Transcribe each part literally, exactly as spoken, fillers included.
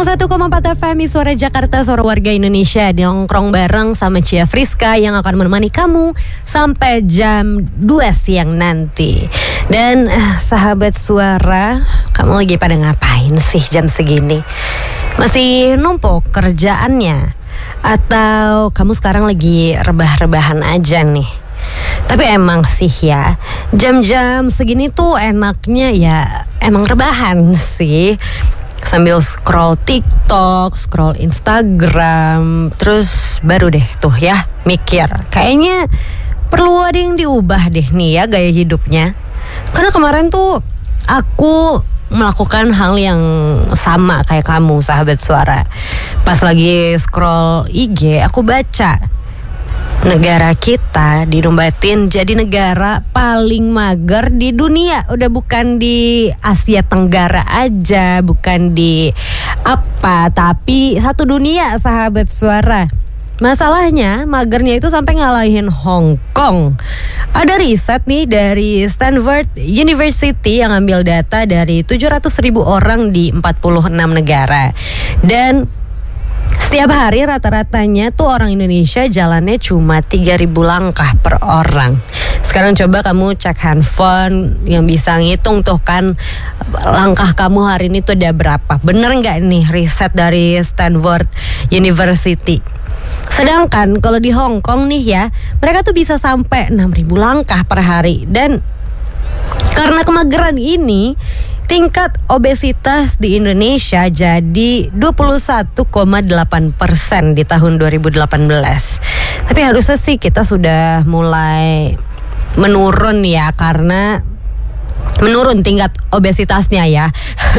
satu koma empat F M Suara Jakarta, suara warga Indonesia. Nongkrong bareng sama Cia Friska yang akan menemani kamu sampai jam dua siang nanti. Dan uh, sahabat suara, kamu lagi pada ngapain sih jam segini? Masih numpuk kerjaannya? Atau kamu sekarang lagi rebah-rebahan aja nih? Tapi emang sih ya, jam-jam segini tuh enaknya ya emang rebahan sih. Sambil scroll TikTok, scroll Instagram, terus baru deh tuh ya mikir, kayaknya perlu ada yang diubah deh nih ya gaya hidupnya. Karena kemarin tuh aku melakukan hal yang sama kayak kamu, sahabat suara. Pas lagi scroll I G, aku baca negara kita dinombatin jadi negara paling mager di dunia. Udah bukan di Asia Tenggara aja, bukan di apa, tapi satu dunia, sahabat suara. Masalahnya magernya itu sampai ngalahin Hong Kong. Ada riset nih dari Stanford University yang ambil data dari tujuh ratus ribu orang di empat puluh enam negara. Dan setiap hari rata-ratanya tuh orang Indonesia jalannya cuma tiga ribu langkah per orang. Sekarang coba kamu cek handphone yang bisa ngitung tuh kan langkah kamu hari ini tuh ada berapa. Bener gak nih riset dari Stanford University? Sedangkan kalau di Hong Kong nih ya, mereka tuh bisa sampai enam ribu langkah per hari. Dan karena kemageran ini, tingkat obesitas di Indonesia jadi dua puluh satu koma delapan persen di tahun dua ribu delapan belas. Tapi harusnya sih kita sudah mulai menurun ya, karena menurun tingkat obesitasnya ya.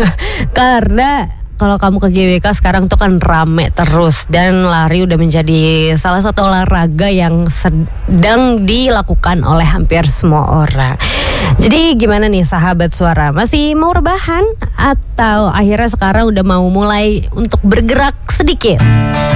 Karena kalau kamu ke G W K sekarang tuh kan rame terus, dan lari udah menjadi salah satu olahraga yang sedang dilakukan oleh hampir semua orang. Jadi gimana nih sahabat suara, masih mau rebahan atau akhirnya sekarang udah mau mulai untuk bergerak sedikit?